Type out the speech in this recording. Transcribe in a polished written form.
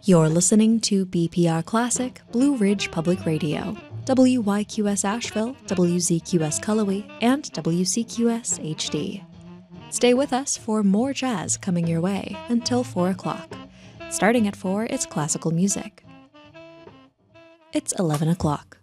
You're listening to BPR Classic, Blue Ridge Public Radio, WYQS Asheville, WZQS Cullowhee, and WCQS HD. Stay with us for more jazz coming your way until 4 o'clock. Starting at 4, it's classical music. It's 11 o'clock.